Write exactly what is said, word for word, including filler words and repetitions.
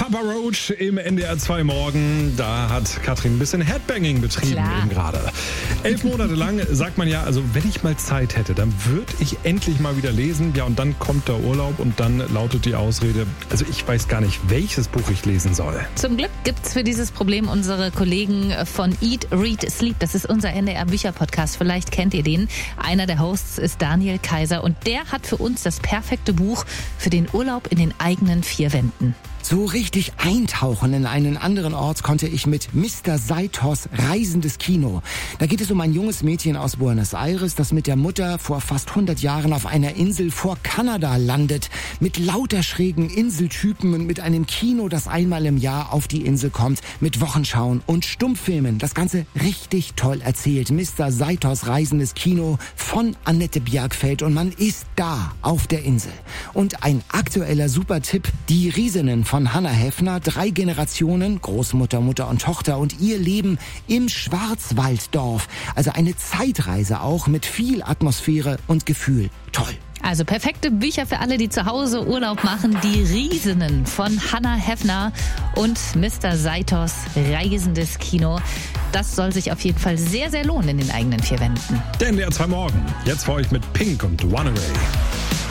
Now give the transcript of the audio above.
Papa Roach im N D R zwei Morgen. Da hat Katrin ein bisschen Headbanging betrieben Klar. eben gerade. Elf Monate lang sagt man ja, also wenn ich mal Zeit hätte, dann würde ich endlich mal wieder lesen. Ja, und dann kommt der Urlaub und dann lautet die Ausrede, also ich weiß gar nicht, welches Buch ich lesen soll. Zum Glück gibt's für dieses Problem unsere Kollegen von Eat, Read, Sleep. Das ist unser N D R-Bücher-Podcast. Vielleicht kennt ihr den. Einer der Hosts ist Daniel Kaiser und der hat für uns das perfekte Buch für den Urlaub in den eigenen vier Wänden. So richtig eintauchen in einen anderen Ort konnte ich mit Mister Saitos Reisendes Kino. Da geht es um ein junges Mädchen aus Buenos Aires, das mit der Mutter vor fast hundert Jahren auf einer Insel vor Kanada landet. Mit lauter schrägen Inseltypen und mit einem Kino, das einmal im Jahr auf die Insel kommt. Mit Wochenschauen und Stummfilmen. Das Ganze richtig toll erzählt. Mister Saitos Reisendes Kino von Annette Bjergfeld. Und man ist da auf der Insel. Und ein aktueller Supertipp, die Riesinnen von Von Hannah Heffner, drei Generationen, Großmutter, Mutter und Tochter und ihr Leben im Schwarzwalddorf. Also eine Zeitreise auch mit viel Atmosphäre und Gefühl. Toll. Also perfekte Bücher für alle, die zu Hause Urlaub machen. Die Riesinnen von Hannah Heffner und Mister Saitos Reisendes Kino. Das soll sich auf jeden Fall sehr, sehr lohnen in den eigenen vier Wänden. Der N D R zwei Morgen. Jetzt für euch mit Pink und Runaway.